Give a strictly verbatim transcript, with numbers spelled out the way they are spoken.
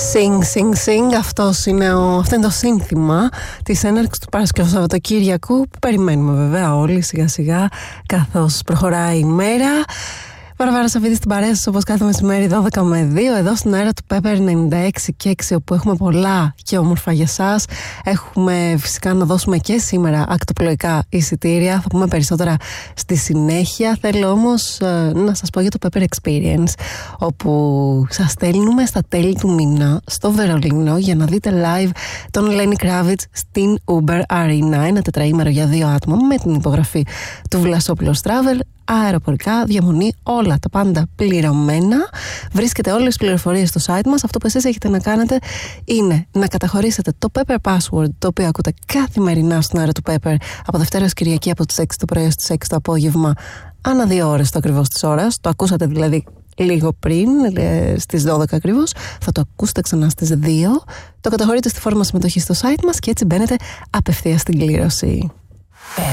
Sing, sing, sing. Αυτός είναι ο, αυτό είναι το σύνθημα της έναρξης του Παρασκευού Σαββατοκύριακου που περιμένουμε βέβαια όλοι σιγά σιγά καθώς προχωράει η μέρα. Βαρβάρα Σαββίδη στην παρέα σας όπως κάθε μεσημέρι δώδεκα με δύο εδώ στην αέρα του Pepper ενενήντα έξι και έξι, όπου έχουμε πολλά και όμορφα για σας. Έχουμε φυσικά να δώσουμε και σήμερα ακτοπλοϊκά εισιτήρια, θα πούμε περισσότερα στη συνέχεια. Θέλω όμως ε, να σας πω για το Pepper Experience, όπου σας στέλνουμε στα τέλη του μήνα στο Βερολίνο για να δείτε live τον Lenny Kravitz στην Uber Arena, ένα τετραήμερο για δύο άτομα με την υπογραφή του Βλασόπουλος Travel. Αεροπορικά, διαμονή, όλα τα πάντα πληρωμένα. Βρίσκετε όλες τις πληροφορίες στο site μας. Αυτό που εσείς έχετε να κάνετε είναι να καταχωρήσετε το Pepper Password, το οποίο ακούτε καθημερινά στην αέρα του Pepper από Δευτέρα ως Κυριακή από τις έξι το πρωί ως τις έξι το απόγευμα, ανά δύο ώρες το ακριβώς της ώρας. Το ακούσατε δηλαδή λίγο πριν, στις δώδεκα ακριβώς. Θα το ακούσετε ξανά στις δύο. Το καταχωρείτε στη φόρμα συμμετοχή στο site μας και έτσι μπαίνετε απευθείας στην κλήρωση.